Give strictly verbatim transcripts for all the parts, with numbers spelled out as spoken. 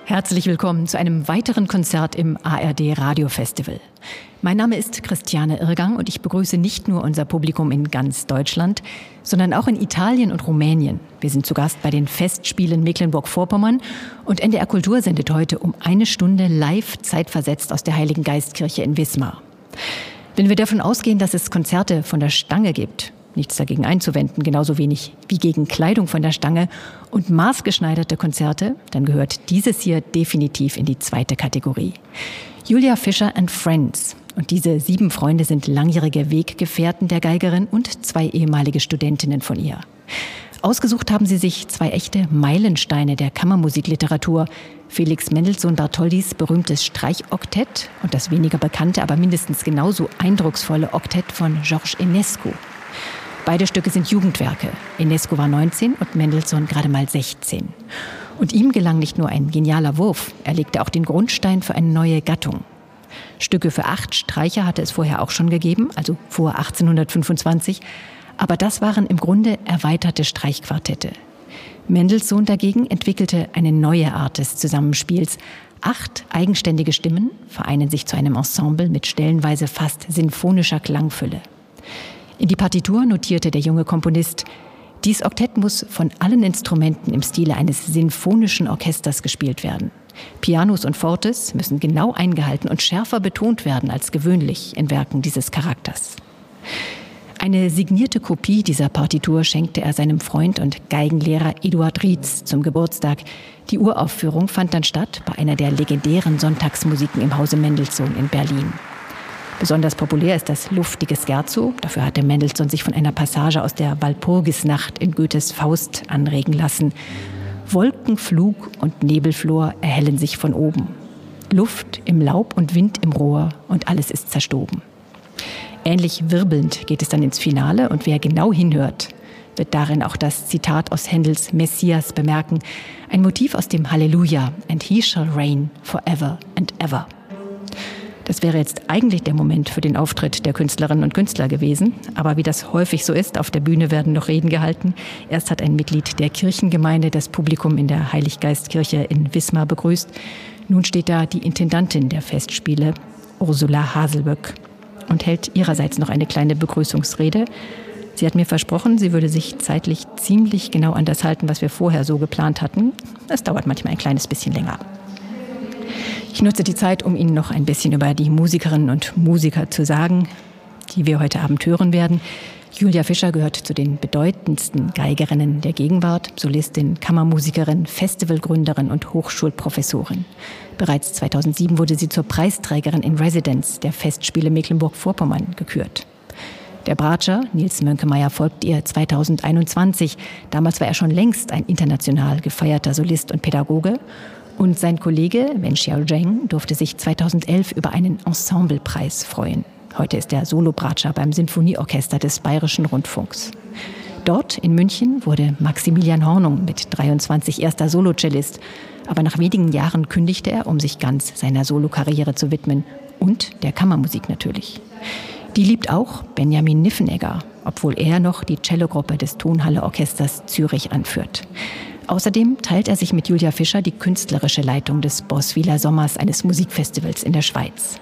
Herzlich willkommen zu einem weiteren Konzert im A R D Radiofestival. Mein Name ist Christiane Irrgang und ich begrüße nicht nur unser Publikum in ganz Deutschland, sondern auch in Italien und Rumänien. Wir sind zu Gast bei den Festspielen Mecklenburg-Vorpommern und N D R Kultur sendet heute um eine Stunde live zeitversetzt aus der Heiligen Geistkirche in Wismar. Wenn wir davon ausgehen, dass es Konzerte von der Stange gibt, nichts dagegen einzuwenden, genauso wenig wie gegen Kleidung von der Stange und maßgeschneiderte Konzerte, dann gehört dieses hier definitiv in die zweite Kategorie. Julia Fischer and Friends. Und diese sieben Freunde sind langjährige Weggefährten der Geigerin und zwei ehemalige Studentinnen von ihr. Ausgesucht haben sie sich zwei echte Meilensteine der Kammermusikliteratur. Felix Mendelssohn Bartholdys berühmtes Streichoktett und das weniger bekannte, aber mindestens genauso eindrucksvolle Oktett von Georges Enescu. Beide Stücke sind Jugendwerke. Enescu war neunzehn und Mendelssohn gerade mal sechzehn. Und ihm gelang nicht nur ein genialer Wurf, er legte auch den Grundstein für eine neue Gattung. Stücke für acht Streicher hatte es vorher auch schon gegeben, also vor achtzehnhundertfünfundzwanzig. Aber das waren im Grunde erweiterte Streichquartette. Mendelssohn dagegen entwickelte eine neue Art des Zusammenspiels. Acht eigenständige Stimmen vereinen sich zu einem Ensemble mit stellenweise fast sinfonischer Klangfülle. In die Partitur notierte der junge Komponist: Dies Oktett muss von allen Instrumenten im Stile eines sinfonischen Orchesters gespielt werden. Pianos und Fortes müssen genau eingehalten und schärfer betont werden als gewöhnlich in Werken dieses Charakters. Eine signierte Kopie dieser Partitur schenkte er seinem Freund und Geigenlehrer Eduard Rietz zum Geburtstag. Die Uraufführung fand dann statt bei einer der legendären Sonntagsmusiken im Hause Mendelssohn in Berlin. Besonders populär ist das luftige Scherzo. Dafür hatte Mendelssohn sich von einer Passage aus der Walpurgisnacht in Goethes Faust anregen lassen. Wolkenflug und Nebelflor erhellen sich von oben. Luft im Laub und Wind im Rohr und alles ist zerstoben. Ähnlich wirbelnd geht es dann ins Finale und wer genau hinhört, wird darin auch das Zitat aus Händels Messias bemerken. Ein Motiv aus dem Halleluja. And he shall reign forever and ever. Das wäre jetzt eigentlich der Moment für den Auftritt der Künstlerinnen und Künstler gewesen. Aber wie das häufig so ist, auf der Bühne werden noch Reden gehalten. Erst hat ein Mitglied der Kirchengemeinde das Publikum in der Heiliggeistkirche in Wismar begrüßt. Nun steht da die Intendantin der Festspiele, Ursula Haselböck, und hält ihrerseits noch eine kleine Begrüßungsrede. Sie hat mir versprochen, sie würde sich zeitlich ziemlich genau an das halten, was wir vorher so geplant hatten. Es dauert manchmal ein kleines bisschen länger. Ich nutze die Zeit, um Ihnen noch ein bisschen über die Musikerinnen und Musiker zu sagen, die wir heute Abend hören werden. Julia Fischer gehört zu den bedeutendsten Geigerinnen der Gegenwart, Solistin, Kammermusikerin, Festivalgründerin und Hochschulprofessorin. Bereits zweitausendsieben wurde sie zur Preisträgerin in Residence der Festspiele Mecklenburg-Vorpommern gekürt. Der Bratscher, Nils Mönkemeyer, folgt ihr zweitausendeinundzwanzig. Damals war er schon längst ein international gefeierter Solist und Pädagoge. Und sein Kollege Wen Xiaozheng durfte sich zweitausendelf über einen Ensemblepreis freuen. Heute ist er Solobratscher beim Sinfonieorchester des Bayerischen Rundfunks. Dort in München wurde Maximilian Hornung mit dreiundzwanzig erster Solocellist. Aber nach wenigen Jahren kündigte er, um sich ganz seiner Solokarriere zu widmen. Und der Kammermusik natürlich. Die liebt auch Benjamin Niffenegger, obwohl er noch die Cellogruppe des Tonhalle-Orchesters Zürich anführt. Außerdem teilt er sich mit Julia Fischer die künstlerische Leitung des Boswiler Sommers, eines Musikfestivals in der Schweiz.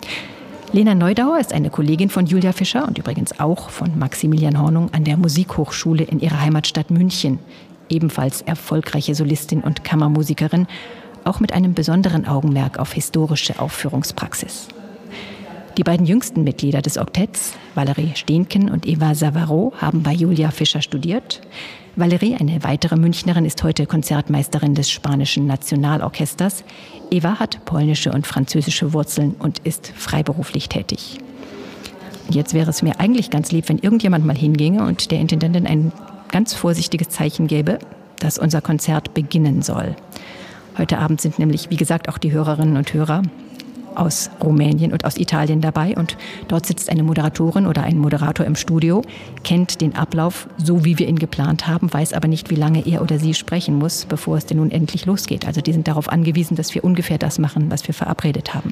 Lena Neudauer ist eine Kollegin von Julia Fischer und übrigens auch von Maximilian Hornung an der Musikhochschule in ihrer Heimatstadt München. Ebenfalls erfolgreiche Solistin und Kammermusikerin, auch mit einem besonderen Augenmerk auf historische Aufführungspraxis. Die beiden jüngsten Mitglieder des Oktetts, Valerie Steenken und Eva Savaro, haben bei Julia Fischer studiert. Valerie, eine weitere Münchnerin, ist heute Konzertmeisterin des Spanischen Nationalorchesters. Eva hat polnische und französische Wurzeln und ist freiberuflich tätig. Und jetzt wäre es mir eigentlich ganz lieb, wenn irgendjemand mal hinginge und der Intendantin ein ganz vorsichtiges Zeichen gäbe, dass unser Konzert beginnen soll. Heute Abend sind nämlich, wie gesagt, auch die Hörerinnen und Hörer aus Rumänien und aus Italien dabei. Und dort sitzt eine Moderatorin oder ein Moderator im Studio, kennt den Ablauf so, wie wir ihn geplant haben, weiß aber nicht, wie lange er oder sie sprechen muss, bevor es denn nun endlich losgeht. Also die sind darauf angewiesen, dass wir ungefähr das machen, was wir verabredet haben.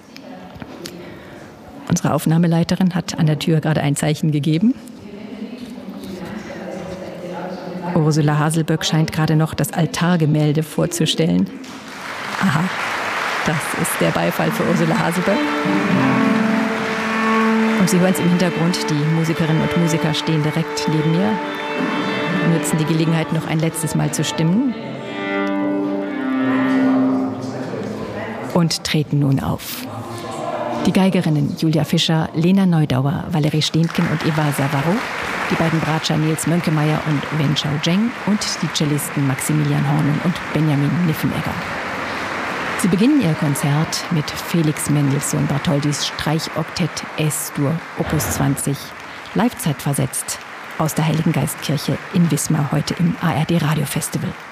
Unsere Aufnahmeleiterin hat an der Tür gerade ein Zeichen gegeben. Ursula Haselböck scheint gerade noch das Altargemälde vorzustellen. Aha, das ist der Beifall für Ursula Hasselböck. Und Sie hören es im Hintergrund, die Musikerinnen und Musiker stehen direkt neben mir, nutzen die Gelegenheit, noch ein letztes Mal zu stimmen und treten nun auf. Die Geigerinnen Julia Fischer, Lena Neudauer, Valerie Stehnken und Eva Savaro, die beiden Bratscher Nils Mönkemeyer und Wen Chao Zheng und die Cellisten Maximilian Hornen und Benjamin Niffenegger. Sie beginnen ihr Konzert mit Felix Mendelssohn Bartholdys Streichoktett Es-Dur, Opus zwanzig, live zeitversetzt aus der Heiligen Geistkirche in Wismar, heute im A R D Radio Festival.